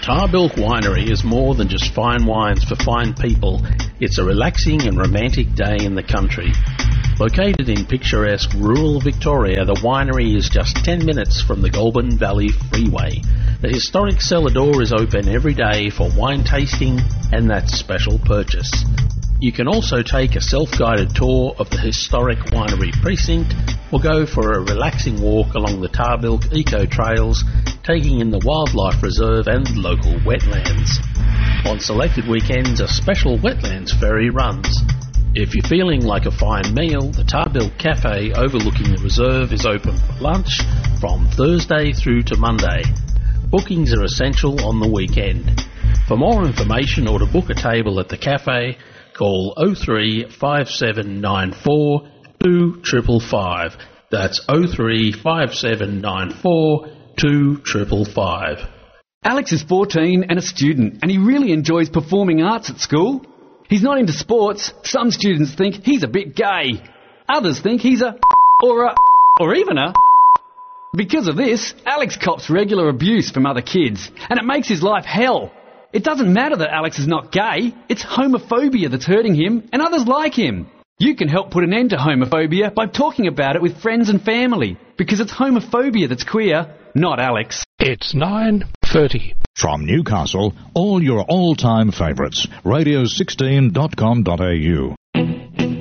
Tarbilk Winery is more than just fine wines for fine people. It's a relaxing and romantic day in the country. Located in picturesque rural Victoria, the winery is just 10 minutes from the Goulburn Valley Freeway. The historic cellar door is open every day for wine tasting and that special purchase. You can also take a self-guided tour of the historic winery precinct or go for a relaxing walk along the Tarbilk Eco Trails, taking in the wildlife reserve and local wetlands. On selected weekends, a special wetlands ferry runs. If you're feeling like a fine meal, the Tarbilk Cafe overlooking the reserve is open for lunch from Thursday through to Monday. Bookings are essential on the weekend. For more information or to book a table at the cafe, call 03 5794 2555. That's 03 5794 2555. Alex is 14 and a student, and he really enjoys performing arts at school. He's not into sports. Some students think he's a bit gay. Others think he's or even a... Because of this, Alex cops regular abuse from other kids, and it makes his life hell. It doesn't matter that Alex is not gay. It's homophobia that's hurting him and others like him. You can help put an end to homophobia by talking about it with friends and family, because it's homophobia that's queer, not Alex. It's 9:30. From Newcastle, all your all-time favourites. Radio16.com.au.